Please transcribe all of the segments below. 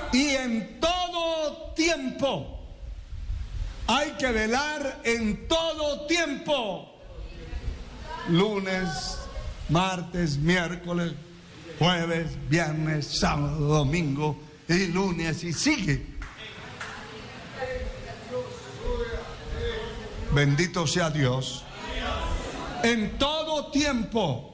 Y en todo tiempo. Hay que velar en todo tiempo. Lunes, martes, miércoles, jueves, viernes, sábado, domingo y lunes y sigue. Bendito sea Dios. En todo tiempo,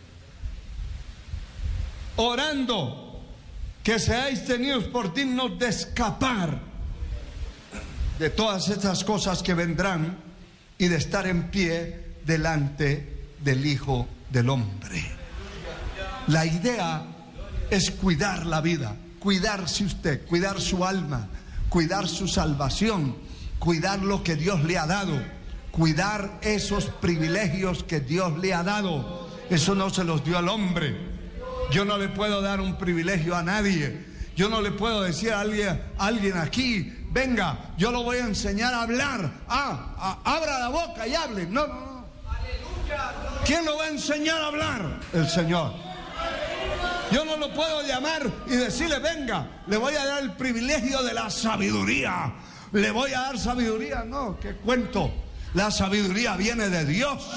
orando que seáis tenidos por dignos de escapar de todas estas cosas que vendrán y de estar en pie delante del Hijo del Hombre. La idea es cuidar la vida, cuidarse usted, cuidar su alma, cuidar su salvación, cuidar lo que Dios le ha dado, cuidar esos privilegios que Dios le ha dado. Eso no se los dio al hombre. Yo no le puedo dar un privilegio a nadie. Yo no le puedo decir a alguien aquí: venga, yo lo voy a enseñar a hablar. Abra la boca y hable. No. ¿Quién lo va a enseñar a hablar? El Señor. Yo no lo puedo llamar y decirle: venga, le voy a dar el privilegio de la sabiduría. Le voy a dar sabiduría. No, ¿qué cuento? La sabiduría viene de Dios.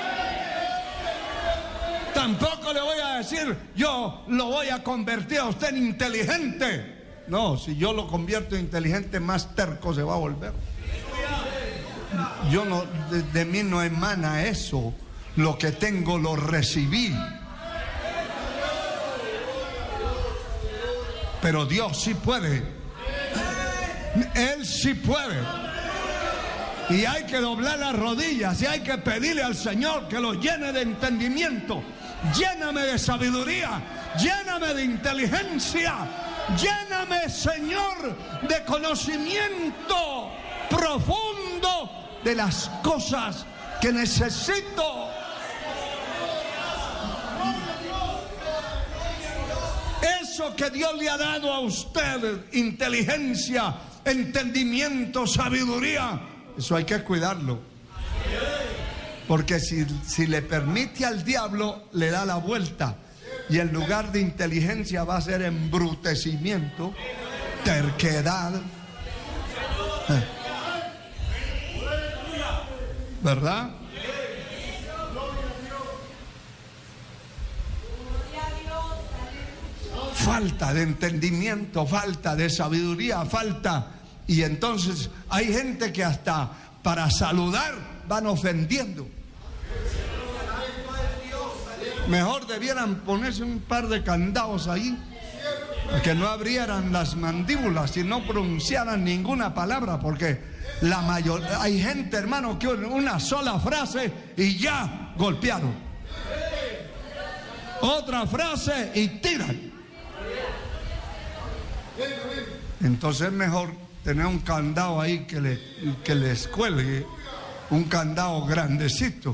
Tampoco le voy a decir: yo lo voy a convertir a usted en inteligente. No, si yo lo convierto en inteligente, más terco se va a volver. Yo no, de mí no emana eso. Lo que tengo lo recibí. Pero Dios sí puede. Él sí puede. Y hay que doblar las rodillas y hay que pedirle al Señor que lo llene de entendimiento. Lléname de sabiduría, lléname de inteligencia, lléname, Señor, de conocimiento profundo de las cosas que necesito. Eso que Dios le ha dado a usted, inteligencia, entendimiento, sabiduría, eso hay que cuidarlo. Porque si le permite al diablo, le da la vuelta. Y en lugar de inteligencia va a ser embrutecimiento, terquedad. ¿Verdad? Falta de entendimiento, falta de sabiduría, falta. Y entonces hay gente que hasta para saludar van ofendiendo. Mejor debieran ponerse un par de candados ahí, que no abrieran las mandíbulas y no pronunciaran ninguna palabra, porque hay gente, hermano, que una sola frase y ya golpearon. Otra frase y tiran. Entonces es mejor tener un candado ahí que les cuelgue, un candado grandecito,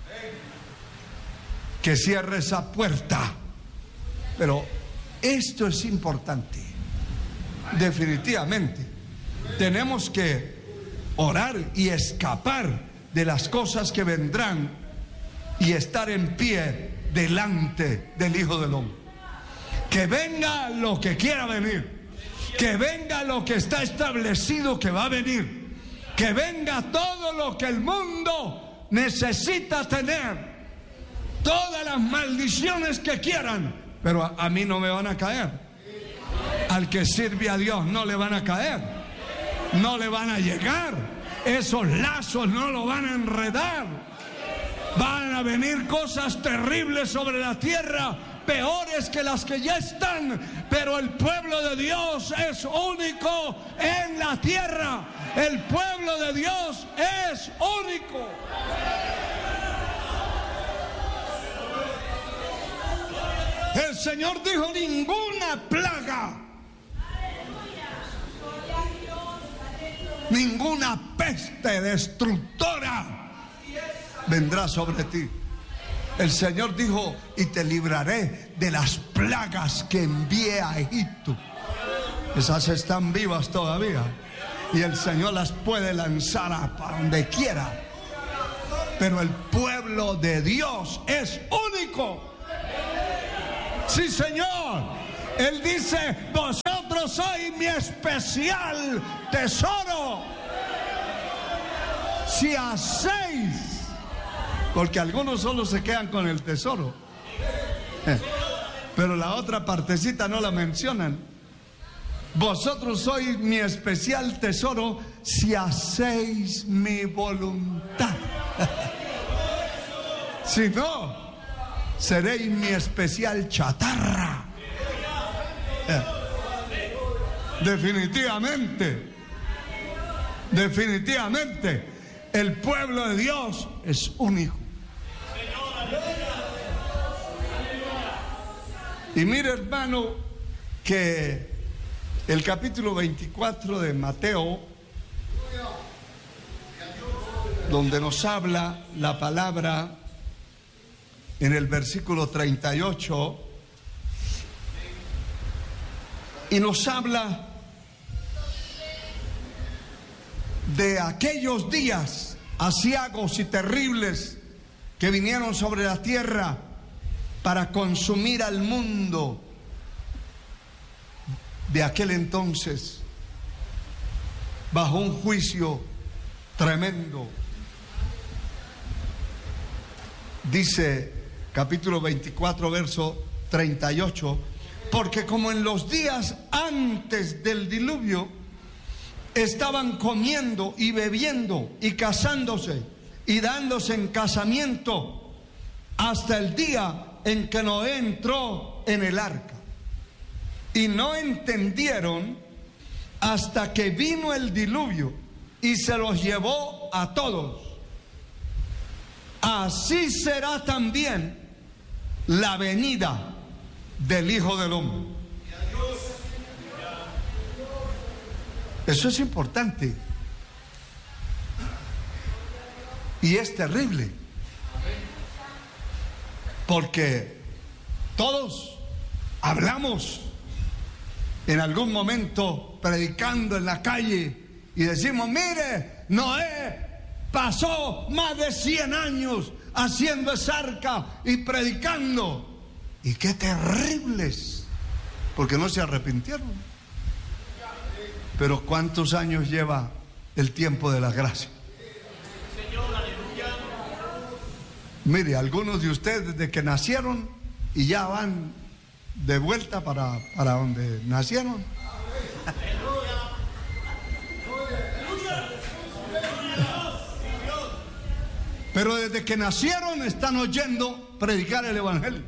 que cierre esa puerta. Pero esto es importante. Definitivamente tenemos que orar y escapar de las cosas que vendrán y estar en pie delante del Hijo del Hombre. Que venga lo que quiera venir, que venga lo que está establecido que va a venir, que venga todo lo que el mundo necesita tener, todas las maldiciones que quieran, pero a mí no me van a caer. Al que sirve a Dios no le van a caer, no le van a llegar, esos lazos no lo van a enredar. Van a venir cosas terribles sobre la tierra, peores que las que ya están, pero el pueblo de Dios es único en la tierra. El pueblo de Dios es único. El Señor dijo: ninguna plaga, ninguna peste destructora vendrá sobre ti. El Señor dijo: y te libraré de las plagas que envié a Egipto. Esas están vivas todavía y el Señor las puede lanzar para donde quiera. Pero el pueblo de Dios es único. Sí, Señor. Él dice: vosotros soy mi especial tesoro. Si hacéis, porque algunos solo se quedan con el tesoro, pero la otra partecita no la mencionan. Vosotros sois mi especial tesoro si hacéis mi voluntad. Si no, seréis mi especial chatarra. Definitivamente, el pueblo de Dios es único. Y mire, hermano, que el capítulo 24 de Mateo, donde nos habla la palabra en el versículo 38, y nos habla de aquellos días aciagos y terribles que vinieron sobre la tierra para consumir al mundo de aquel entonces, bajo un juicio tremendo. Dice capítulo 24, verso 38, porque como en los días antes del diluvio estaban comiendo y bebiendo y casándose y dándose en casamiento hasta el día en que Noé entró en el arca, y no entendieron hasta que vino el diluvio y se los llevó a todos. Así será también la venida del Hijo del Hombre. Eso es importante y es terrible, porque todos hablamos en algún momento predicando en la calle y decimos: mire, Noé pasó más de 100 años haciendo esa arca y predicando, y qué terribles, porque no se arrepintieron. Pero ¿cuántos años lleva el tiempo de la gracia? Mire, algunos de ustedes desde que nacieron y ya van de vuelta para donde nacieron. Pero desde que nacieron están oyendo predicar el evangelio.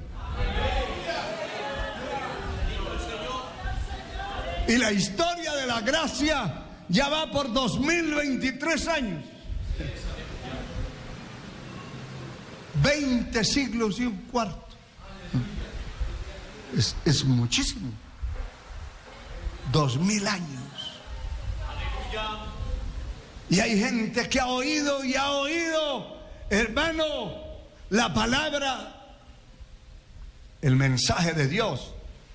Y la historia de la gracia ya va por 2023 años. 20 siglos y un cuarto. Es muchísimo. 2000 años. Y hay gente que ha oído y ha oído, hermano, la palabra, el mensaje de Dios.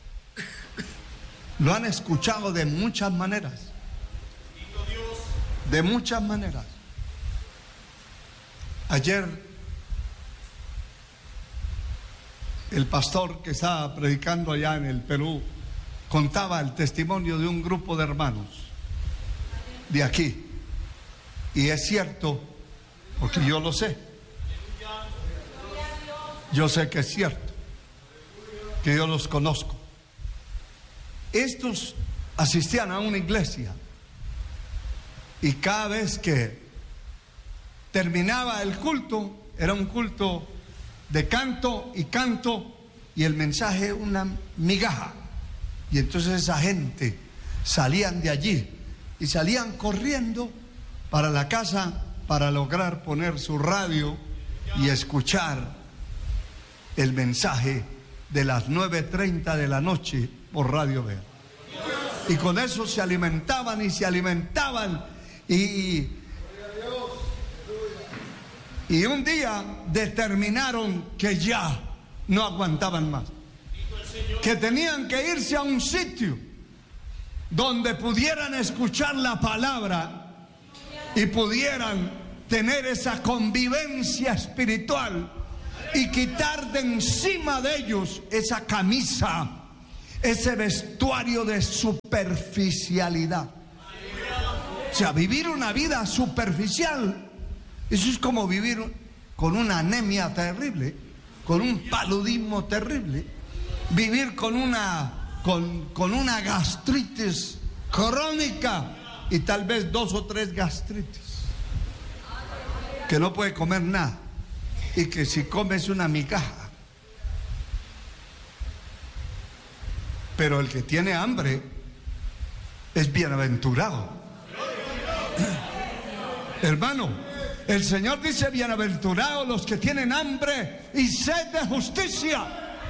Lo han escuchado de muchas maneras. De muchas maneras. Ayer el pastor que estaba predicando allá en el Perú contaba el testimonio de un grupo de hermanos de aquí. Y es cierto, porque yo lo sé. Yo sé que es cierto, que yo los conozco. Estos asistían a una iglesia y cada vez que terminaba el culto, era un culto de canto, y el mensaje una migaja. Y entonces esa gente salían de allí y salían corriendo para la casa para lograr poner su radio y escuchar el mensaje de las 9:30 de la noche por Radio Vea. Y con eso se alimentaban y se alimentaban, y un día determinaron que ya no aguantaban más, que tenían que irse a un sitio donde pudieran escuchar la palabra y pudieran tener esa convivencia espiritual y quitar de encima de ellos esa camisa, ese vestuario de superficialidad. O sea, vivir una vida superficial, eso es como vivir con una anemia terrible, con un paludismo terrible, vivir con una gastritis crónica y tal vez 2 o 3 gastritis, que no puede comer nada y que si come es una migaja. Pero el que tiene hambre es bienaventurado. Hermano, el Señor dice: bienaventurados los que tienen hambre y sed de justicia.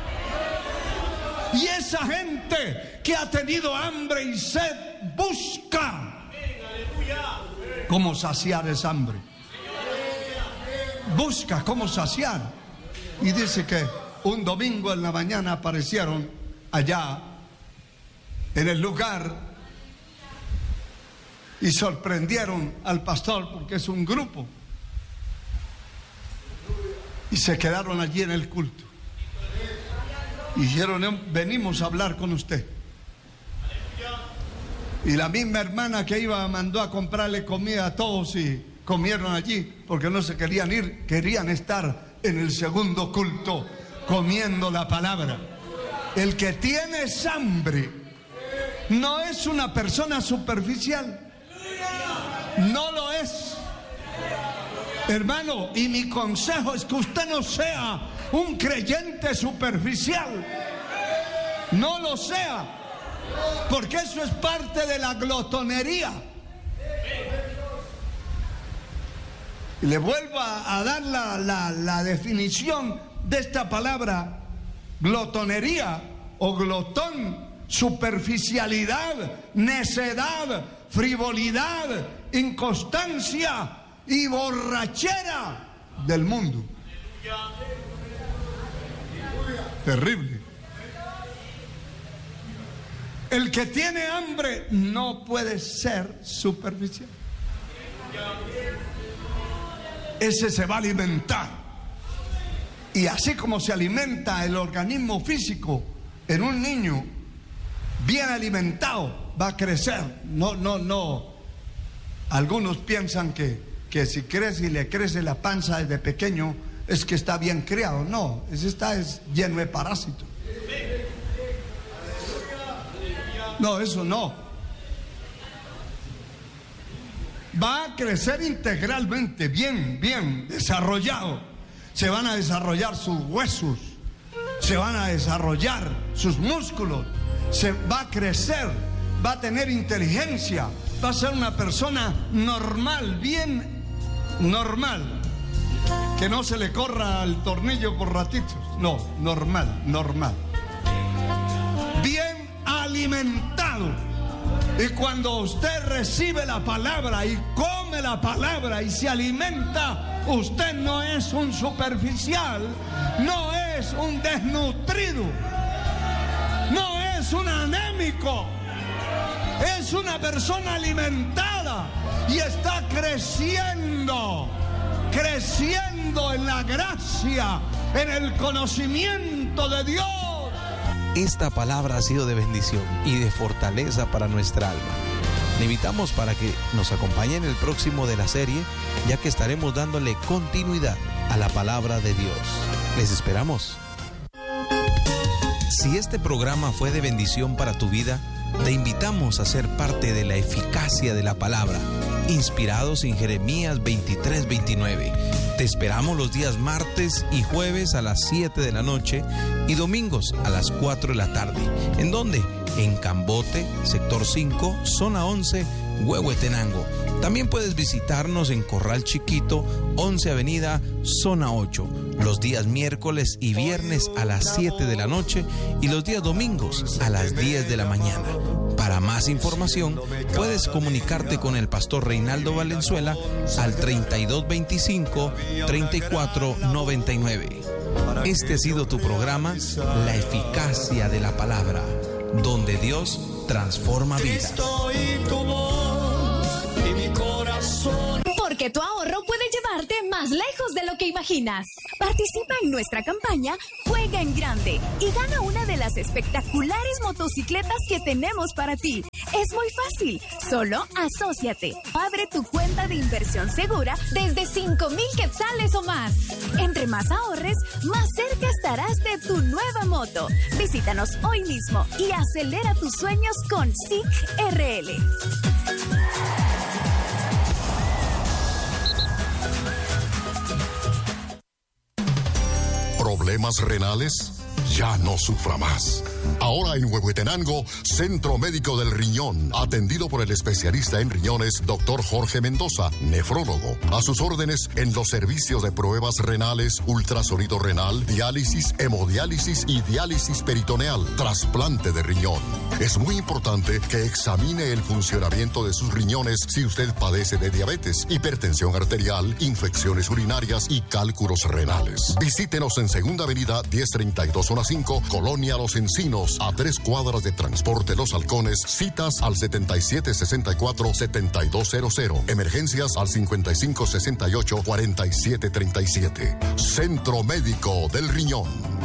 Y esa gente que ha tenido hambre y sed busca cómo saciar esa hambre. Busca cómo saciar. Y dice que un domingo en la mañana aparecieron allá en el lugar y sorprendieron al pastor, porque es un grupo, y se quedaron allí en el culto y dijeron: venimos a hablar con usted. Y la misma hermana que iba mandó a comprarle comida a todos y comieron allí, porque no se querían ir, querían estar en el segundo culto comiendo la palabra. El que tiene hambre no es una persona superficial, no lo es, hermano. Y mi consejo es que usted no sea un creyente superficial, no lo sea, porque eso es parte de la glotonería. Y le vuelvo a dar la definición de esta palabra: glotonería o glotón: superficialidad, necedad, frivolidad, inconstancia y borrachera del mundo. Terrible. El que tiene hambre no puede ser superficial. Ese se va a alimentar. Y así como se alimenta el organismo físico en un niño, bien alimentado, va a crecer. No. Algunos piensan que si crece y le crece la panza desde pequeño es que está bien criado. No, es lleno de parásitos. No, eso no. Va a crecer integralmente, bien desarrollado. Se van a desarrollar sus huesos, se van a desarrollar sus músculos, se va a crecer, va a tener inteligencia, va a ser una persona normal, bien normal, que no se le corra el tornillo por ratitos, no, normal, bien alimentado. Y cuando usted recibe la palabra y come la palabra y se alimenta, usted no es un superficial, no es un desnutrido, no es un anémico, es una persona alimentada y está creciendo en la gracia, en el conocimiento de Dios. Esta palabra ha sido de bendición y de fortaleza para nuestra alma. Le invitamos para que nos acompañe en el próximo de la serie, ya que estaremos dándole continuidad a la palabra de Dios. Les esperamos. Si este programa fue de bendición para tu vida, te invitamos a ser parte de la eficacia de la palabra, inspirados en Jeremías 23:29. Te esperamos los días martes y jueves a las 7 de la noche y domingos a las 4 de la tarde. ¿En dónde? En Cambote, sector 5, zona 11, Huehuetenango. También puedes visitarnos en Corral Chiquito, 11 Avenida, zona 8, los días miércoles y viernes a las 7 de la noche y los días domingos a las 10 de la mañana. Para más información, puedes comunicarte con el pastor Reinaldo Valenzuela al 3225-3499. Este ha sido tu programa, La Eficacia de la Palabra, donde Dios transforma vidas. Porque tu ahorro puede llevarte más lejos de lo que imaginas. Participa en nuestra campaña Fuego juega en grande y gana una de las espectaculares motocicletas que tenemos para ti. Es muy fácil, solo asóciate. Abre tu cuenta de inversión segura desde 5,000 quetzales o más. Entre más ahorres, más cerca estarás de tu nueva moto. Visítanos hoy mismo y acelera tus sueños con SIC RL. ¿Problemas renales? Ya no sufra más. Ahora en Huehuetenango, Centro Médico del Riñón, atendido por el especialista en riñones, Dr. Jorge Mendoza, nefrólogo. A sus órdenes en los servicios de pruebas renales, ultrasonido renal, diálisis, hemodiálisis y diálisis peritoneal, trasplante de riñón. Es muy importante que examine el funcionamiento de sus riñones si usted padece de diabetes, hipertensión arterial, infecciones urinarias y cálculos renales. Visítenos en Segunda Avenida 1032 Zona 5, Colonia Los Encinos, a 3 cuadras de Transporte Los Halcones. Citas al 7764-7200. Emergencias al 5568-4737. Centro Médico del Riñón.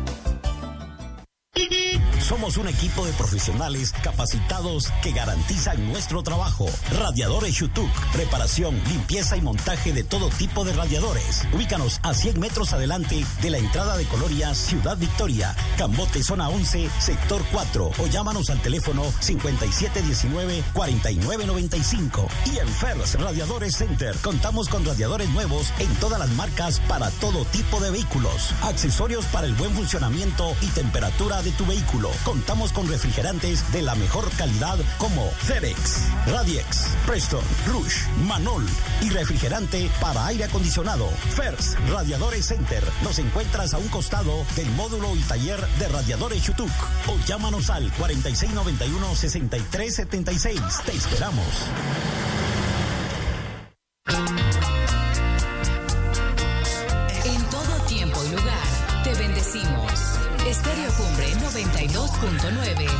Somos un equipo de profesionales capacitados que garantizan nuestro trabajo. Radiadores Shutuk, reparación, limpieza y montaje de todo tipo de radiadores. Ubícanos a 100 metros adelante de la entrada de Colonia Ciudad Victoria, Cambote Zona 11, Sector 4, o llámanos al teléfono 5719-4995. Y en Fers Radiadores Center contamos con radiadores nuevos en todas las marcas para todo tipo de vehículos. Accesorios para el buen funcionamiento y temperatura de tu vehículo. Contamos con refrigerantes de la mejor calidad como Cerex, Radiex, Preston, Rush, Manol y refrigerante para aire acondicionado. Fers Radiadores Center. Nos encuentras a un costado del módulo y taller de Radiadores Shutuk, o llámanos al 4691-6376. Te esperamos. En todo tiempo y lugar, te bendecimos. Estéreo Cumbre 92.9.